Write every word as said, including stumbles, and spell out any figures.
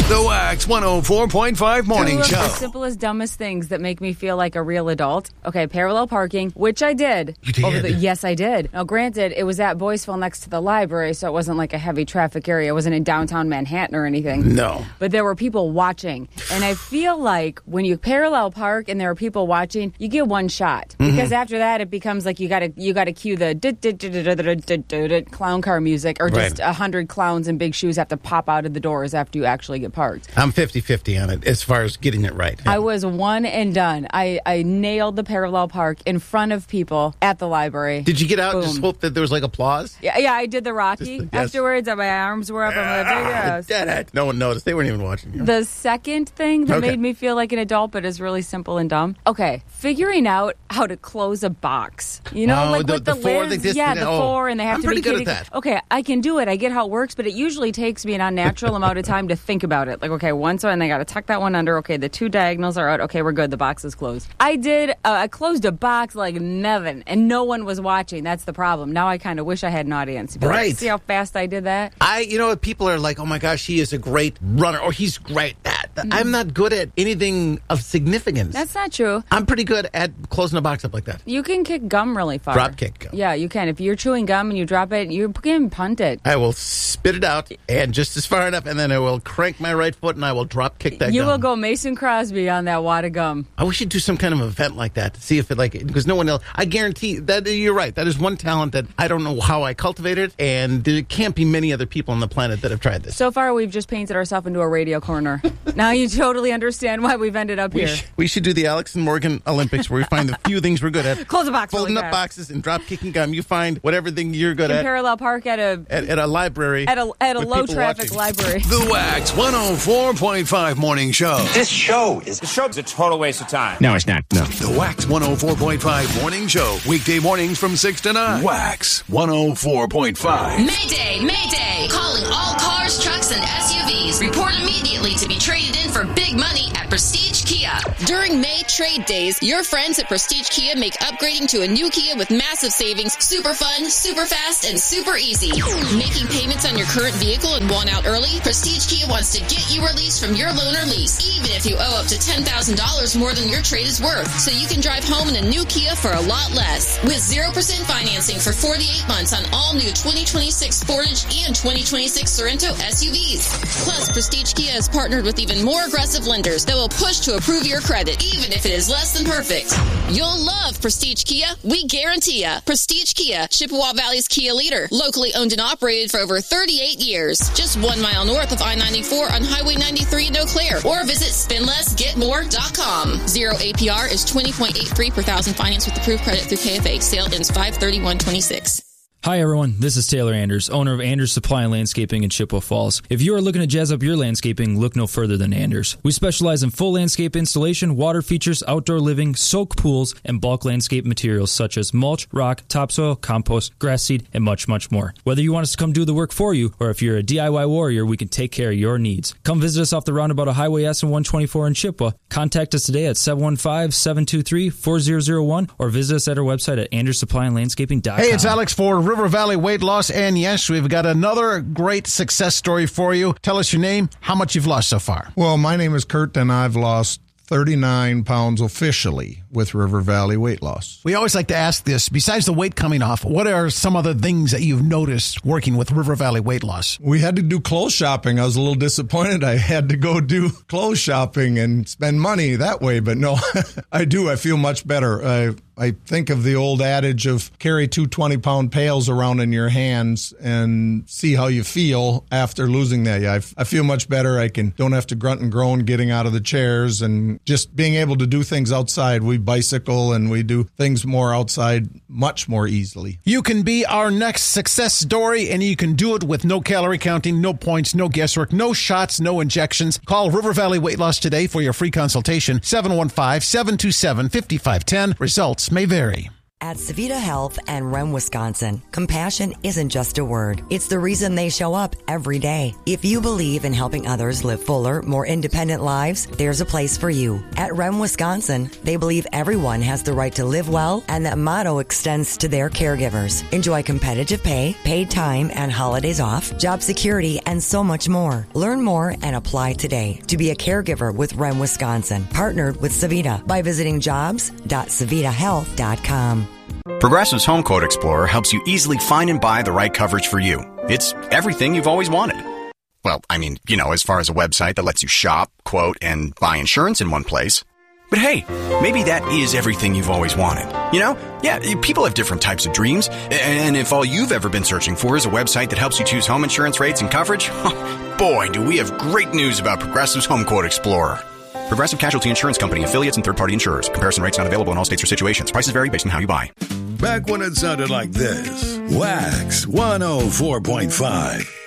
The Wax one oh four point five Morning Two of Show. the simplest, dumbest things that make me feel like a real adult. Okay, parallel parking, which I did. You did? Over the, yes, I did. Now, granted, it was at Boyceville next to the library, so it wasn't like a heavy traffic area. It wasn't in downtown Manhattan or anything. No. But there were people watching. And I feel like when you parallel park and there are people watching, you get one shot. Because after that, it becomes like you gotta you gotta cue the clown car music, or just a hundred clowns in big shoes have to pop out of the doors after you actually get parked. I'm fifty-fifty on it as far as getting it right. Yeah. I was one and done. I, I nailed the parallel park in front of people at the library. Did you get out Boom. and just hope that there was like applause? Yeah, yeah, I did the Rocky. Just the- yes. Afterwards, my arms were up. I'm like, Ah, yes. did it. No one noticed. They weren't even watching you. The second thing that Okay. made me feel like an adult, but is really simple and dumb. Okay, figuring out how to close a box. You know, Oh, like the- with the the, four, lids. they just- yeah, the oh, four, and they have I'm to pretty be good at kitty- that. Okay, I can do it. I get how it works, but it usually takes me an unnatural amount of time to think about it. Like, okay, one, so and they got to tuck that one under. Okay, the two diagonals are out. Okay, we're good. The box is closed. I did. Uh, I closed a box like nothing, and no one was watching. That's the problem. Now I kind of wish I had an audience. Be like, Right. see how fast I did that? I, you know, people are like, oh my gosh, he is a great runner, or he's great at that. I'm not good at anything of significance. That's not true. I'm pretty good at closing a box up like that. You can kick gum really far. Drop kick gum. Yeah, you can. If you're chewing gum and you drop it, you can punt it. I will spit it out and just as far enough, and then I will crank my right foot and I will drop kick that You gum. will go Mason Crosby on that wad of gum. I wish you'd do some kind of event like that to see if it like because no one else. I guarantee that you're right. That is one talent that I don't know how I cultivated, and there can't be many other people on the planet that have tried this. So far, we've just painted ourselves into a radio corner. Now you totally understand why we've ended up we, here. sh- we should do the Alex and Morgan Olympics where we find the few things we're good at. Close a box Folding really up fast. boxes and drop kicking gum. You find whatever thing you're good In at, parallel park at a at at a library at a at a with low people traffic watching. library. The Wax one oh four point five Morning Show. This show is The show's a total waste of time. no, it's not. No. The Wax one oh four point five Morning Show. Weekday mornings from six to nine. Wax one oh four point five. Mayday, Mayday! Calling all cars, trucks, and S U Vs. Report immediately to be traded in for big money at Prestige Kia. During May Trade Days, your friends at Prestige Kia make upgrading to a new Kia with massive savings super fun, super fast, and super easy. Making payments on your current vehicle and want out early? Prestige Kia wants to get you released from your loan or lease, even if you owe up to ten thousand dollars more than your trade is worth, so you can drive home in a new Kia for a lot less. With zero percent financing for forty-eight months on all new twenty twenty-six Sportage and twenty twenty-six Sorento S U Vs. Plus, Prestige Kia has partnered with even more aggressive lenders that will push to approve your credit, even if it is less than perfect. You'll love Prestige Kia. We guarantee ya. Prestige Kia, Chippewa Valley's Kia leader. Locally owned and operated for over thirty-eight years. Just one mile north of I ninety-four on Highway ninety-three in Eau Claire. Or visit spend less get more dot com. Zero A P R is twenty point eight three per thousand finance with approved credit through K F A. Sale ends five thirty-one twenty-six. Hi everyone, this is Taylor Anders, owner of Anders Supply and Landscaping in Chippewa Falls. If you are looking to jazz up your landscaping, look no further than Anders. We specialize in full landscape installation, water features, outdoor living, soak pools, and bulk landscape materials such as mulch, rock, topsoil, compost, grass seed, and much, much more. Whether you want us to come do the work for you, or if you're a D I Y warrior, we can take care of your needs. Come visit us off the roundabout of Highway S and one twenty-four in Chippewa. Contact us today at seven one five, seven two three, four zero zero one or visit us at our website at anders supply and landscaping dot com. Hey, it's Alex for River Valley Weight Loss, and yes, we've got another great success story for you. Tell us your name, how much you've lost so far. Well, my name is Kurt, and I've lost thirty-nine pounds officially with River Valley Weight Loss. We always like to ask this, besides the weight coming off, what are some other things that you've noticed working with River Valley Weight Loss? We had to do clothes shopping. I was a little disappointed. I had to go do clothes shopping and spend money that way, but no, I do. I feel much better. I I think of the old adage of carry two twenty-pound pails around in your hands and see how you feel after losing that. Yeah, I, I feel much better. I can don't have to grunt and groan getting out of the chairs and just being able to do things outside. We bicycle and we do things more outside much more easily. You can be our next success story, and you can do it with no calorie counting, no points, no guesswork, no shots, no injections. Call River Valley Weight Loss today for your free consultation, seven one five, seven two seven, five five one zero. Results may vary. At Savita Health and Rem, Wisconsin, compassion isn't just a word. It's the reason they show up every day. If you believe in helping others live fuller, more independent lives, there's a place for you. At Rem, Wisconsin, they believe everyone has the right to live well, and that motto extends to their caregivers. Enjoy competitive pay, paid time, and holidays off, job security, and so much more. Learn more and apply today to be a caregiver with Rem, Wisconsin, partnered with Savita by visiting jobs dot savita health dot com. Progressive's Home Quote Explorer helps you easily find and buy the right coverage for you. It's everything you've always wanted. Well, I mean, you know, as far as a website that lets you shop, quote, and buy insurance in one place. But hey, maybe that is everything you've always wanted. You know? Yeah, people have different types of dreams. And if all you've ever been searching for is a website that helps you choose home insurance rates and coverage, boy, do we have great news about Progressive's Home Quote Explorer. Progressive Casualty Insurance Company, affiliates, and third-party insurers. Comparison rates not available in all states or situations. Prices vary based on how you buy. Back when it sounded like this, Wax one oh four point five.